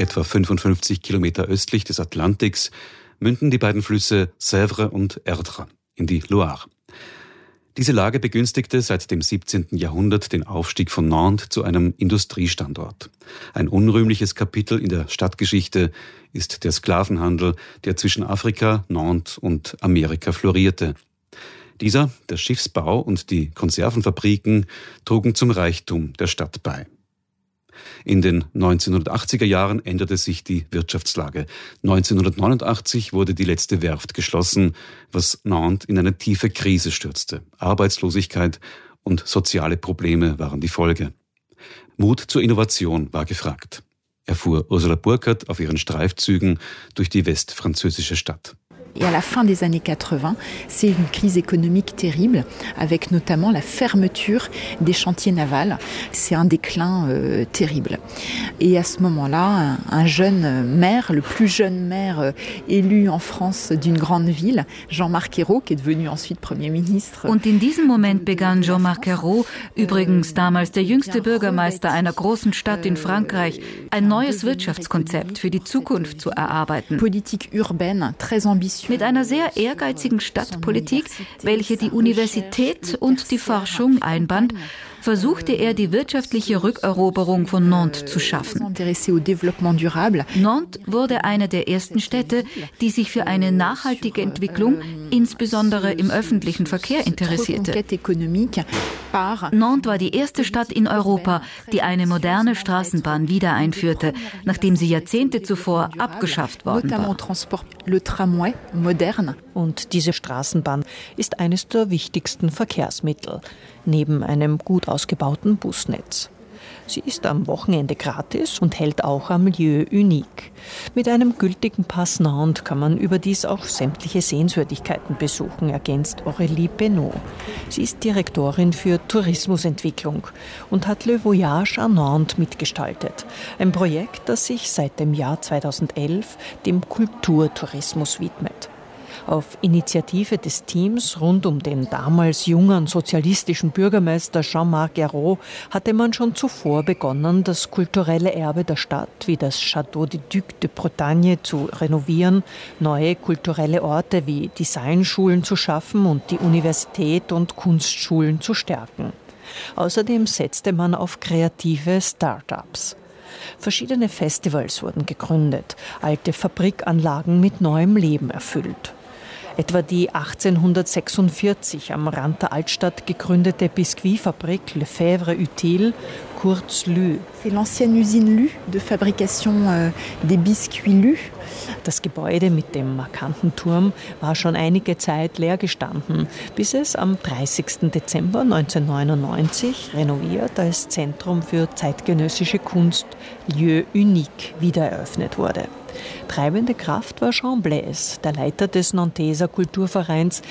Etwa 55 Kilometer östlich des Atlantiks münden die beiden Flüsse Sèvre und Erdre in die Loire. Diese Lage begünstigte seit dem 17. Jahrhundert den Aufstieg von Nantes zu einem Industriestandort. Ein unrühmliches Kapitel in der Stadtgeschichte ist der Sklavenhandel, der zwischen Afrika, Nantes und Amerika florierte. Dieser, der Schiffsbau und die Konservenfabriken trugen zum Reichtum der Stadt bei. In den 1980er Jahren änderte sich die Wirtschaftslage. 1989 wurde die letzte Werft geschlossen, was Nantes in eine tiefe Krise stürzte. Arbeitslosigkeit und soziale Probleme waren die Folge. Mut zur Innovation war gefragt, erfuhr Ursula Burkhardt auf ihren Streifzügen durch die westfranzösische Stadt. Et à la fin des années 80, c'est une crise économique terrible, avec notamment la fermeture des chantiers navals. C'est un déclin terrible. Et à ce moment-là, un jeune maire, le plus jeune maire élu en France d'une grande ville, Jean-Marc Ayrault, qui est devenu ensuite Premier ministre. Und in diesem Moment begann Jean-Marc Ayrault, übrigens damals der jüngste Bürgermeister einer großen Stadt in Frankreich, ein neues Wirtschaftskonzept für die Zukunft zu erarbeiten. Politique urbaine, très ambitieuse. Mit einer sehr ehrgeizigen Stadtpolitik, welche die Universität und die Forschung einband, versuchte er, die wirtschaftliche Rückeroberung von Nantes zu schaffen. Nantes wurde eine der ersten Städte, die sich für eine nachhaltige Entwicklung, insbesondere im öffentlichen Verkehr, interessierte. Nantes war die erste Stadt in Europa, die eine moderne Straßenbahn wieder einführte, nachdem sie Jahrzehnte zuvor abgeschafft worden war. Und diese Straßenbahn ist eines der wichtigsten Verkehrsmittel, neben einem gut ausgebauten Busnetz. Sie ist am Wochenende gratis und hält auch am Lieu unique. Mit einem gültigen Pass Nantes kann man überdies auch sämtliche Sehenswürdigkeiten besuchen, ergänzt Aurélie Penaud. Sie ist Direktorin für Tourismusentwicklung und hat Le Voyage à Nantes mitgestaltet. Ein Projekt, das sich seit dem Jahr 2011 dem Kulturtourismus widmet. Auf Initiative des Teams rund um den damals jungen sozialistischen Bürgermeister Jean-Marc Ayrault hatte man schon zuvor begonnen, das kulturelle Erbe der Stadt wie das Château des Ducs de Bretagne zu renovieren, neue kulturelle Orte wie Designschulen zu schaffen und die Universität und Kunstschulen zu stärken. Außerdem setzte man auf kreative Start-ups. Verschiedene Festivals wurden gegründet, alte Fabrikanlagen mit neuem Leben erfüllt. Etwa die 1846 am Rand der Altstadt gegründete Biskuitfabrik Lefebvre Utile, kurz Lü. C'est l'ancienne usine Lü de fabrication des biscuits Lü. Das Gebäude mit dem markanten Turm war schon einige Zeit leer gestanden, bis es am 30. Dezember 1999 renoviert als Zentrum für zeitgenössische Kunst Lieu unique wieder eröffnet wurde. Treibende Kraft war Jean Blaise, der Leiter des Nanteser Kulturvereins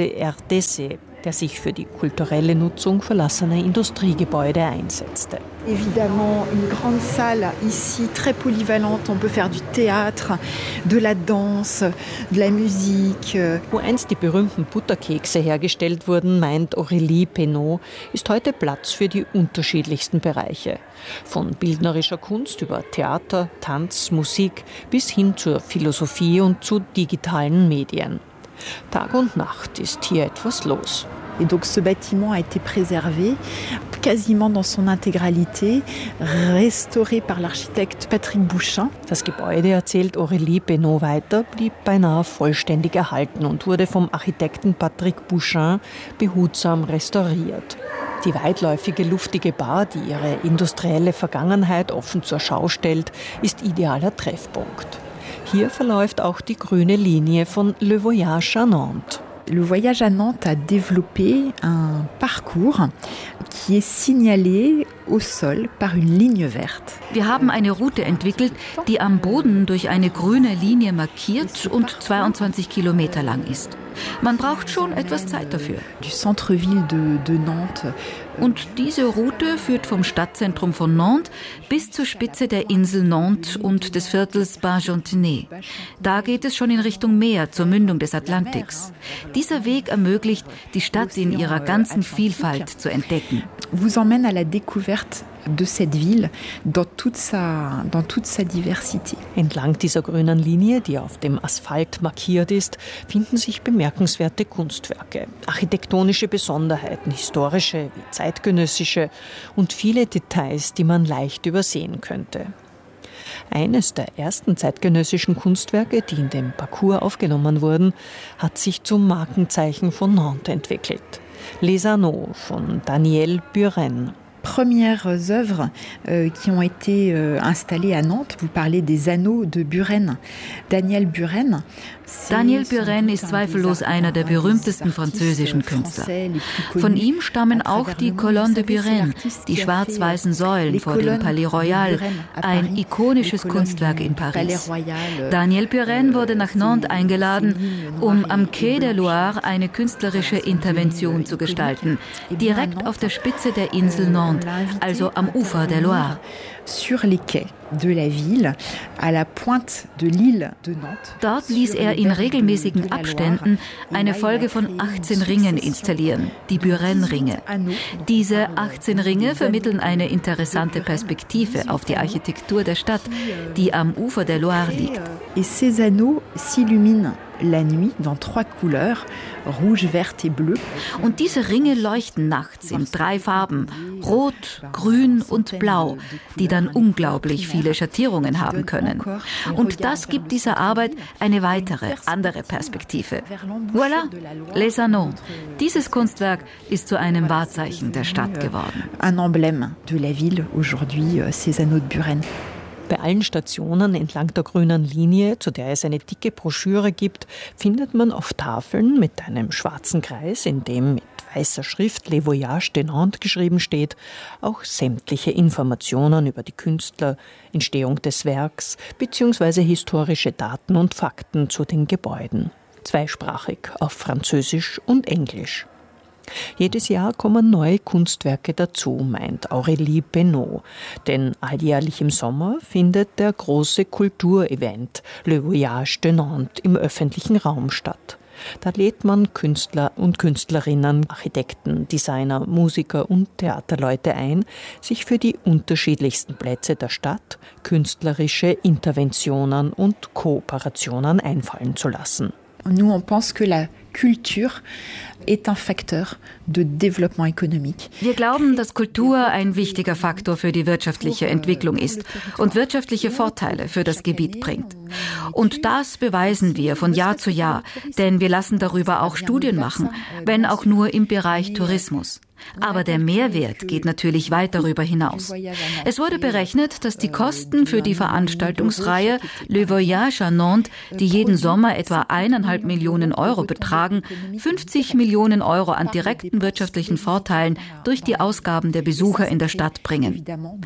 CRDC, der sich für die kulturelle Nutzung verlassener Industriegebäude einsetzte. Évidemment, une grande salle ici, très polyvalente. On peut faire du théâtre, de la danse, de la musique. Wo einst die berühmten Butterkekse hergestellt wurden, meint Aurélie Penaud, ist heute Platz für die unterschiedlichsten Bereiche. Von bildnerischer Kunst über Theater, Tanz, Musik bis hin zur Philosophie und zu digitalen Medien. Tag und Nacht ist hier etwas los. Et donc ce bâtiment a été préservé quasiment dans son intégralité, restauré par l'architecte Patrick Bouchain. Das Gebäude, erzählt Aurélie Penaud weiter, blieb beinahe vollständig erhalten und wurde vom Architekten Patrick Bouchain behutsam restauriert. Die weitläufige, luftige Bar, die ihre industrielle Vergangenheit offen zur Schau stellt, ist idealer Treffpunkt. Hier verläuft auch die grüne Linie von Le Voyage à Nantes. Le Voyage à Nantes a développé un parcours qui est signalé au sol par une ligne verte. Wir haben eine Route entwickelt, die am Boden durch eine grüne Linie markiert und 22 Kilometer lang ist. Man braucht schon etwas Zeit dafür. Du centre-ville de Nantes. Und diese Route führt vom Stadtzentrum von Nantes bis zur Spitze der Insel Nantes und des Viertels Bargentinais. Da geht es schon in Richtung Meer, zur Mündung des Atlantiks. Dieser Weg ermöglicht, die Stadt in ihrer ganzen Vielfalt zu entdecken. Vous emmène à la découverte de cette ville dans toute sa diversité. Entlang dieser grünen Linie, die auf dem Asphalt markiert ist, finden sich bemerkenswerte Kunstwerke, architektonische Besonderheiten, historische wie zeitgenössische und viele Details, die man leicht übersehen könnte. Eines der ersten zeitgenössischen Kunstwerke, die in dem Parcours aufgenommen wurden, hat sich zum Markenzeichen von Nantes entwickelt. Les Anneaux von Daniel Buren. Premières œuvres qui ont été installées à Nantes. Vous parlez des Anneaux de Buren. Daniel Buren ist zweifellos einer der berühmtesten französischen Künstler. Von ihm stammen auch die Colonnes de Buren, die schwarz-weißen Säulen vor dem Palais Royal, ein ikonisches Kunstwerk in Paris. Daniel Buren wurde nach Nantes eingeladen, um am Quai der Loire eine künstlerische Intervention zu gestalten, direkt auf der Spitze der Insel Nantes, also am Ufer der Loire. Sur les quais de la ville, à la pointe de l'île de Nantes. Dort ließ er in regelmäßigen Abständen eine Folge von 18 Ringen installieren, die Buren-Ringe. Diese 18 Ringe vermitteln eine interessante Perspektive auf die Architektur der Stadt, die am Ufer der Loire liegt. Et ces anneaux s'illuminent la nuit dans 3 couleurs, rouge, verte et bleu. Und diese Ringe leuchten nachts in 3 Farben, rot, grün und blau, die dann unglaublich viele Schattierungen haben können. Und das gibt dieser Arbeit eine weitere, andere Perspektive. Voilà, Les Anneaux. Dieses Kunstwerk ist zu einem Wahrzeichen der Stadt geworden. Un emblème de la ville aujourd'hui, ces Anneaux de Buren. Bei allen Stationen entlang der grünen Linie, zu der es eine dicke Broschüre gibt, findet man auf Tafeln mit einem schwarzen Kreis, in dem mit weißer Schrift Les Voyages de Nantes geschrieben steht, auch sämtliche Informationen über die Künstler, Entstehung des Werks bzw. historische Daten und Fakten zu den Gebäuden. Zweisprachig auf Französisch und Englisch. Jedes Jahr kommen neue Kunstwerke dazu, meint Aurélie Benoit. Denn alljährlich im Sommer findet der große Kulturevent Le Voyage de Nantes im öffentlichen Raum statt. Da lädt man Künstler und Künstlerinnen, Architekten, Designer, Musiker und Theaterleute ein, sich für die unterschiedlichsten Plätze der Stadt künstlerische Interventionen und Kooperationen einfallen zu lassen. Nous, on pense que la culture est un facteur de développement économique. Wir glauben, dass Kultur ein wichtiger Faktor für die wirtschaftliche Entwicklung ist und wirtschaftliche Vorteile für das Gebiet bringt. Und das beweisen wir von Jahr zu Jahr, denn wir lassen darüber auch Studien machen, wenn auch nur im Bereich Tourismus. Aber der Mehrwert geht natürlich weit darüber hinaus. Es wurde berechnet, dass die Kosten für die Veranstaltungsreihe Le Voyage à Nantes, die jeden Sommer etwa 1,5 Millionen Euro betragen, 50 Millionen Euro an direkten wirtschaftlichen Vorteilen durch die Ausgaben der Besucher in der Stadt bringen.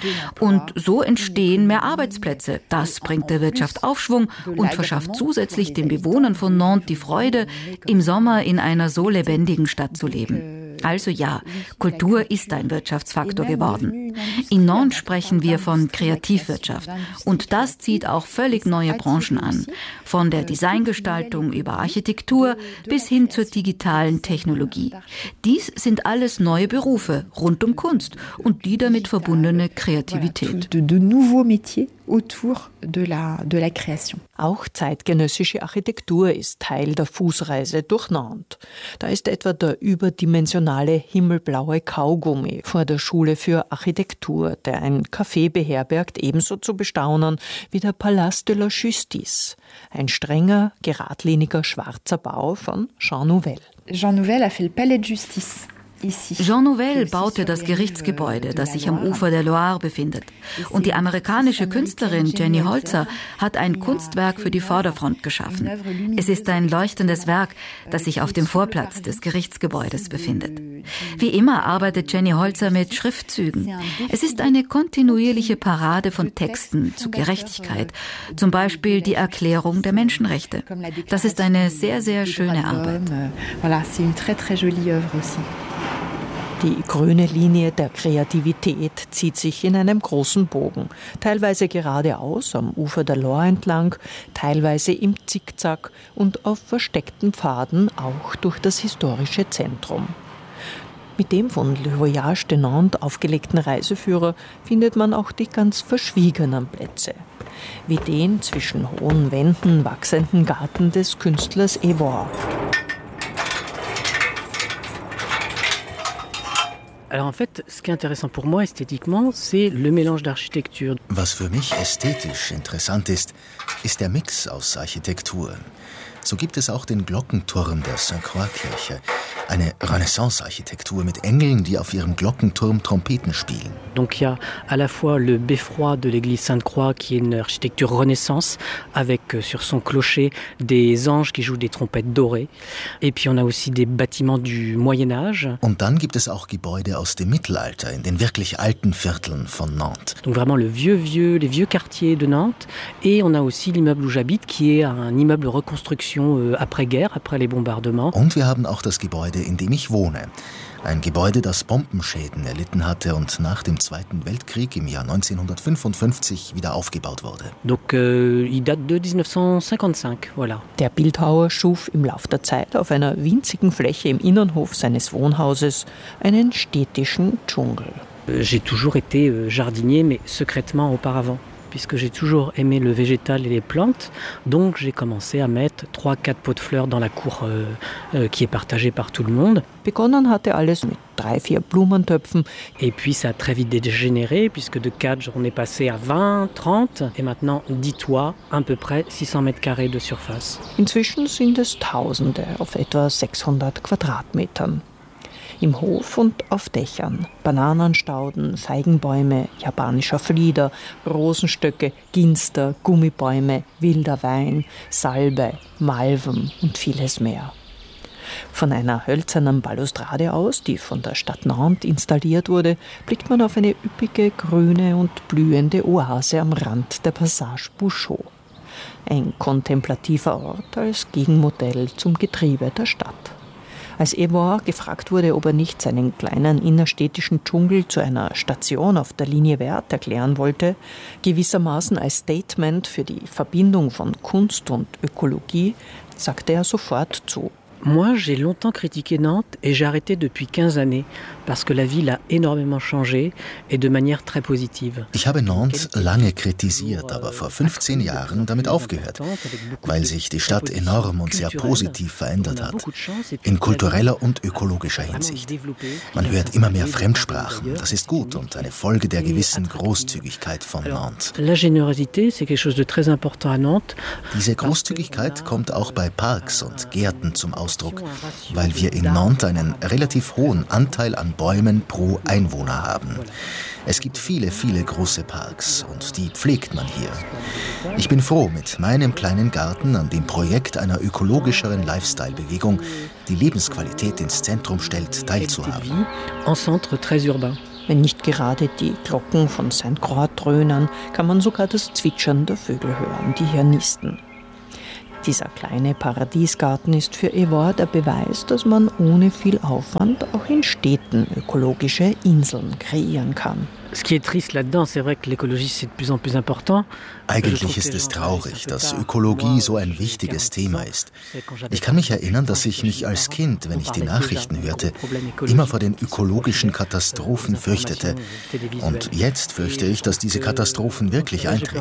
Und so entstehen mehr Arbeitsplätze. Das bringt der Wirtschaft Aufschwung und verschafft zusätzlich den Bewohnern von Nantes die Freude, im Sommer in einer so lebendigen Stadt zu leben. Also ja, Kultur ist ein Wirtschaftsfaktor geworden. In Nantes sprechen wir von Kreativwirtschaft und das zieht auch völlig neue Branchen an. Von der Designgestaltung über Architektur bis hin zur digitalen Technologie. Dies sind alles neue Berufe rund um Kunst und die damit verbundene Kreativität. De nouveaux métiers autour de la création. Auch zeitgenössische Architektur ist Teil der Fußreise durch Nantes. Da ist etwa der überdimensionale himmelblaue Kaugummi vor der Schule für Architektur, der ein Café beherbergt, ebenso zu bestaunen wie der Palais de la Justice, ein strenger, geradliniger schwarzer Bau von Jean Nouvel. Jean Nouvel a fait le Palais de Justice. Jean Nouvel baute das Gerichtsgebäude, das sich am Ufer der Loire befindet. Und die amerikanische Künstlerin Jenny Holzer hat ein Kunstwerk für die Vorderfront geschaffen. Es ist ein leuchtendes Werk, das sich auf dem Vorplatz des Gerichtsgebäudes befindet. Wie immer arbeitet Jenny Holzer mit Schriftzügen. Es ist eine kontinuierliche Parade von Texten zu Gerechtigkeit, zum Beispiel die Erklärung der Menschenrechte. Das ist eine sehr, sehr schöne Arbeit. Voilà, c'est une très, très jolie œuvre aussi. Die grüne Linie der Kreativität zieht sich in einem großen Bogen, teilweise geradeaus am Ufer der Loire entlang, teilweise im Zickzack und auf versteckten Pfaden auch durch das historische Zentrum. Mit dem von Le Voyage de Nantes aufgelegten Reiseführer findet man auch die ganz verschwiegenen Plätze, wie den zwischen hohen Wänden wachsenden Garten des Künstlers Évrard. Alors en fait, ce qui est intéressant pour moi esthétiquement, c'est le mélange d'architecture. Was für mich ästhetisch interessant ist, ist der Mix aus Architektur. So gibt es auch den Glockenturm der Sainte-Croix-Kirche, eine Renaissance-Architektur mit Engeln, die auf ihrem Glockenturm Trompeten spielen. Donc il y a à la fois le beffroi de l'église Sainte-Croix qui est une architecture Renaissance avec sur son clocher des anges qui jouent des trompettes dorées. Et puis on a aussi des bâtiments du Moyen-Âge. Und dann gibt es auch Gebäude aus dem Mittelalter in den wirklich alten Vierteln von Nantes. Donc vraiment les vieux quartiers de Nantes. Et on a aussi l'immeuble où j'habite qui est un immeuble de reconstruction après-guerre, après les bombardements. Und wir haben auch das Gebäude, in dem ich wohne. Ein Gebäude, das Bombenschäden erlitten hatte und nach dem Zweiten Weltkrieg im Jahr 1955 wieder aufgebaut wurde. Donc, il date de 1955, voilà. Der Bildhauer schuf im Lauf der Zeit auf einer winzigen Fläche im Innenhof seines Wohnhauses einen städtischen Dschungel. J'ai toujours été jardinier, mais secrètement auparavant. Puisque j'ai toujours aimé le végétal et les plantes, donc j'ai commencé à mettre 3-4 pots de fleurs dans la cour qui est partagée par tout le monde. Begonnen hatte alles mit 3-4 Blumentöpfen. Et puis ça a très vite dégénéré, puisque de 4 on est passé à 20, 30 et maintenant 10 toits, à peu près 600 mètres carrés de surface. Inzwischen sind es Tausende auf etwa 600 Quadratmetern. Im Hof und auf Dächern, Bananenstauden, Feigenbäume, japanischer Flieder, Rosenstöcke, Ginster, Gummibäume, wilder Wein, Salbei, Malven und vieles mehr. Von einer hölzernen Balustrade aus, die von der Stadt Nantes installiert wurde, blickt man auf eine üppige, grüne und blühende Oase am Rand der Passage Bouchot. Ein kontemplativer Ort als Gegenmodell zum Getriebe der Stadt. Als Évrard gefragt wurde, ob er nicht seinen kleinen innerstädtischen Dschungel zu einer Station auf der Linie Verte erklären wollte, gewissermaßen als Statement für die Verbindung von Kunst und Ökologie, sagte er sofort zu. Moi, j'ai longtemps critiqué Nantes et j'ai arrêté depuis 15 années parce que la ville a énormément changé et de manière très positive. Ich habe Nantes lange kritisiert, aber vor 15 Jahren damit aufgehört, weil sich die Stadt enorm und sehr positiv verändert hat, in kultureller und ökologischer Hinsicht. Man hört immer mehr Fremdsprachen, das ist gut und eine Folge der gewissen Großzügigkeit von Nantes. La générosité, c'est quelque chose de très important à Nantes. Diese Großzügigkeit kommt auch bei Parks und Gärten zum Ausdruck, weil wir in Nantes einen relativ hohen Anteil an Bäumen pro Einwohner haben. Es gibt viele, viele große Parks und die pflegt man hier. Ich bin froh, mit meinem kleinen Garten an dem Projekt einer ökologischeren Lifestyle-Bewegung, die Lebensqualität ins Zentrum stellt, teilzuhaben. Wenn nicht gerade die Glocken von Sainte-Croix dröhnen, kann man sogar das Zwitschern der Vögel hören, die hier nisten. Dieser kleine Paradiesgarten ist für Évrard der Beweis, dass man ohne viel Aufwand auch in Städten ökologische Inseln kreieren kann. Ce qui est triste là-dedans, c'est vrai que l'écologie c'est de plus en plus important. Eigentlich ist es traurig, dass Ökologie so ein wichtiges Thema ist. Ich kann mich erinnern, dass ich mich als Kind, wenn ich die Nachrichten hörte, immer vor den ökologischen Katastrophen fürchtete. Und jetzt fürchte ich, dass diese Katastrophen wirklich eintreten.